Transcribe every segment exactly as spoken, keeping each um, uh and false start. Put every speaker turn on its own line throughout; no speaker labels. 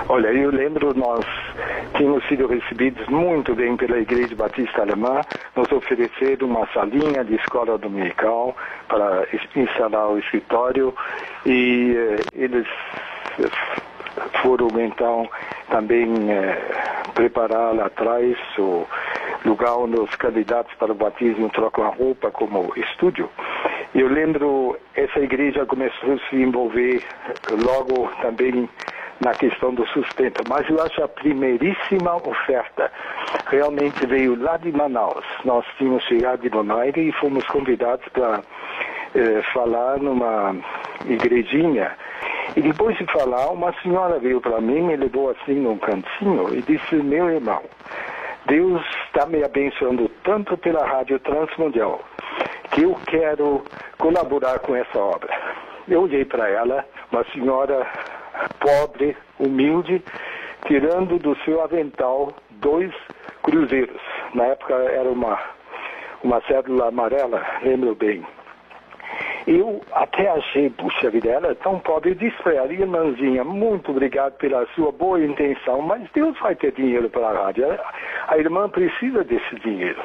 Olha, eu lembro, nós tínhamos sido recebidos muito bem pela Igreja Batista Alemã, nos ofereceram uma salinha de escola dominical para instalar o escritório e eh, eles foram então também eh, preparar lá atrás o lugar onde os candidatos para o batismo trocam a roupa como estúdio. Eu lembro, essa igreja começou a se envolver logo também na questão do sustento, mas eu acho a primeiríssima oferta realmente veio lá de Manaus. Nós tínhamos chegado de Bonaire e fomos convidados para eh, falar numa igrejinha. E depois de falar, uma senhora veio para mim, me levou assim num cantinho e disse: meu irmão, Deus está me abençoando tanto pela Rádio Transmundial que eu quero colaborar com essa obra. Eu olhei para ela, uma senhora pobre, humilde, tirando do seu avental dois cruzeiros. Na época era uma, uma cédula amarela, lembro bem. Eu até achei, puxa vida, ela é tão pobre. Eu disse para ela: irmãzinha, muito obrigado pela sua boa intenção, mas Deus vai ter dinheiro para a rádio. A irmã precisa desse dinheiro.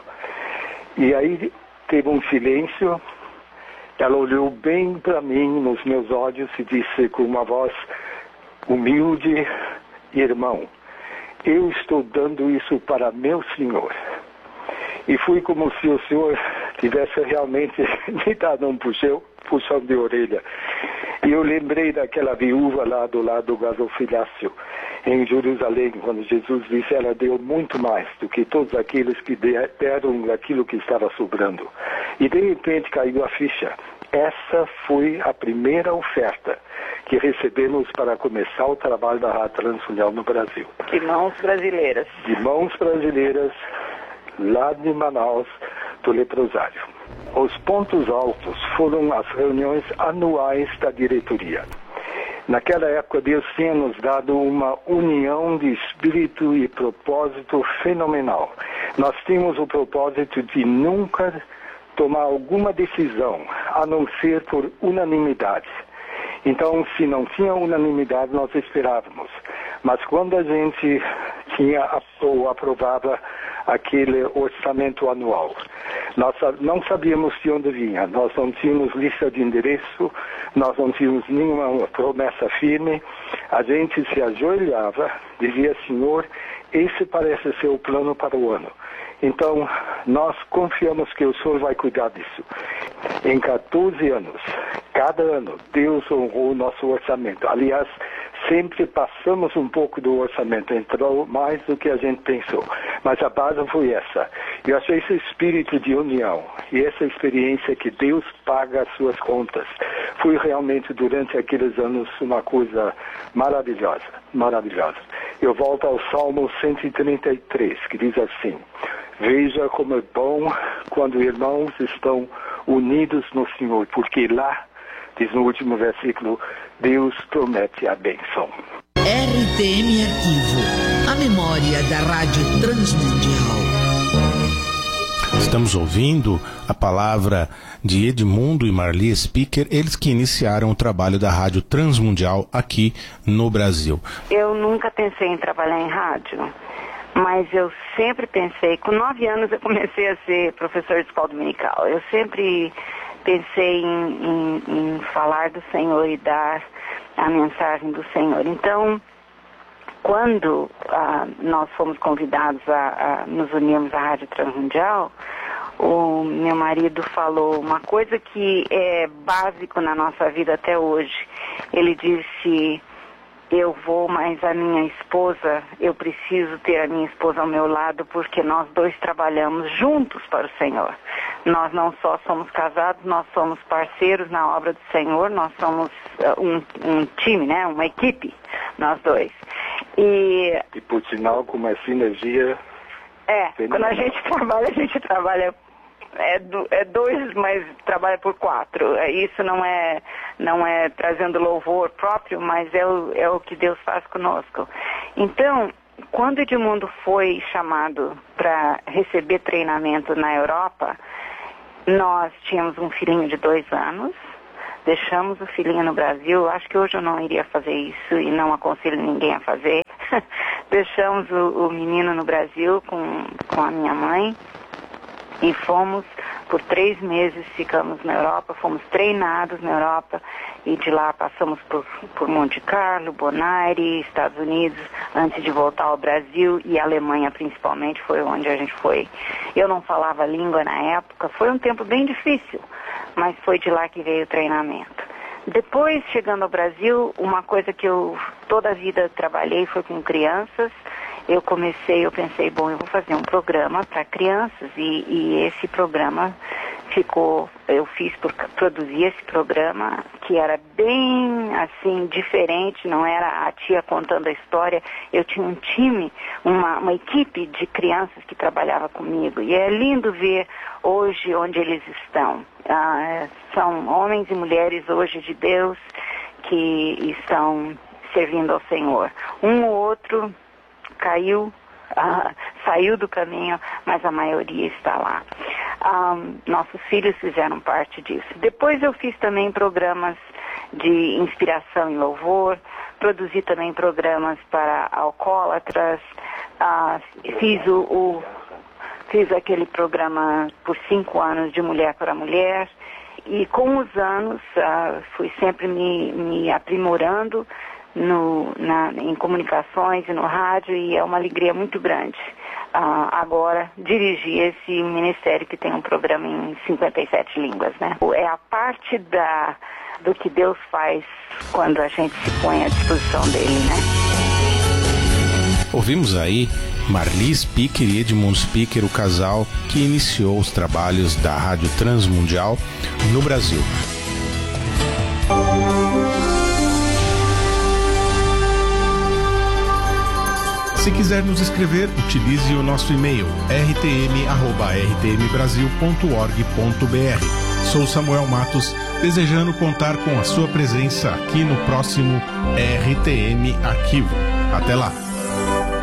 E aí teve um silêncio. Ela olhou bem para mim, nos meus olhos, e disse com uma voz humilde: irmão, eu estou dando isso para meu Senhor. E fui como se o Senhor tivesse realmente me dado um puxão, puxão de orelha. E eu lembrei daquela viúva lá do lado do gasofilácio, em Jerusalém, quando Jesus disse: ela deu muito mais do que todos aqueles que deram aquilo que estava sobrando. E de repente caiu a ficha. Essa foi a primeira oferta que recebemos para começar o trabalho da Rádio Transmundial no Brasil.
De mãos brasileiras.
De mãos brasileiras, lá de Manaus, do leprosário. Os pontos altos foram as reuniões anuais da diretoria. Naquela época, Deus tinha nos dado uma união de espírito e propósito fenomenal. Nós tínhamos o propósito de nunca tomar alguma decisão, a não ser por unanimidade. Então, se não tinha unanimidade, nós esperávamos. Mas quando a gente tinha ou aprovava aquele orçamento anual, nós não sabíamos de onde vinha. Nós não tínhamos lista de endereço, nós não tínhamos nenhuma promessa firme. A gente se ajoelhava, dizia: Senhor, esse parece ser o plano para o ano. Então, nós confiamos que o Senhor vai cuidar disso. Em quatorze anos, cada ano, Deus honrou o nosso orçamento. Aliás, sempre passamos um pouco do orçamento, entrou mais do que a gente pensou. Mas a base foi essa. Eu achei esse espírito de união e essa experiência que Deus paga as suas contas. Foi realmente, durante aqueles anos, uma coisa maravilhosa, maravilhosa. Eu volto ao Salmo cento e trinta e três, que diz assim: veja como é bom quando irmãos estão unidos no Senhor, porque lá, diz no último versículo, Deus promete a bênção.
R T M Arquivo, a memória da Rádio Transmundial.
Estamos ouvindo a palavra de Edmundo e Marli Speaker, eles que iniciaram o trabalho da Rádio Transmundial aqui no Brasil.
Eu nunca pensei em trabalhar em rádio, mas eu sempre pensei, com nove anos eu comecei a ser professor de escola dominical. Eu sempre pensei em, em, em falar do Senhor e dar a mensagem do Senhor. Então, quando ah, nós fomos convidados a, a nos unirmos à Rádio Transmundial, o meu marido falou uma coisa que é básico na nossa vida até hoje. Ele disse: eu vou, mas a minha esposa, eu preciso ter a minha esposa ao meu lado, porque nós dois trabalhamos juntos para o Senhor. Nós não só somos casados, nós somos parceiros na obra do Senhor, nós somos uh, um, um time, né? Uma equipe, nós dois. E,
e por sinal, com uma sinergia...
É, quando a gente trabalha, a gente trabalha... É, do, é dois, mas trabalha por quatro. Isso não é, não é trazendo louvor próprio, mas é o, é o que Deus faz conosco. Então, quando Edmundo foi chamado para receber treinamento na Europa, nós tínhamos um filhinho de dois anos, deixamos o filhinho no Brasil. Acho que hoje eu não iria fazer isso e não aconselho ninguém a fazer. deixamos o, o menino no Brasil com, com a minha mãe e fomos por três meses, ficamos na Europa, fomos treinados na Europa e de lá passamos por, por Monte Carlo, Bonaire, Estados Unidos, antes de voltar ao Brasil, e a Alemanha principalmente foi onde a gente foi. Eu não falava língua na época, foi um tempo bem difícil, mas foi de lá que veio o treinamento. Depois, chegando ao Brasil, uma coisa que eu toda a vida trabalhei foi com crianças. Eu comecei, eu pensei, bom, eu vou fazer um programa para crianças e, e esse programa ficou, eu fiz, por, produzi esse programa que era bem, assim, diferente, não era a tia contando a história, eu tinha um time, uma, uma equipe de crianças que trabalhava comigo e é lindo ver hoje onde eles estão. Ah, são homens e mulheres hoje de Deus que estão servindo ao Senhor. Um ou outro caiu, ah, saiu do caminho, mas a maioria está lá. Ah, nossos filhos fizeram parte disso. Depois eu fiz também programas de inspiração e louvor, produzi também programas para alcoólatras, ah, fiz o, o fiz aquele programa por cinco anos de Mulher para Mulher, e com os anos ah, fui sempre me, me aprimorando No, na, em comunicações e no rádio, e é uma alegria muito grande uh, agora dirigir esse ministério que tem um programa em cinquenta e sete línguas, né? É a parte da, do que Deus faz quando a gente se põe à disposição dele, né?
Ouvimos aí Marli Spicker e Edmundo Spicker, o casal que iniciou os trabalhos da Rádio Transmundial no Brasil. Se quiser nos escrever, utilize o nosso e-mail r t m arroba r t m brasil ponto org ponto b r. Sou Samuel Matos, desejando contar com a sua presença aqui no próximo R T M Arquivo. Até lá!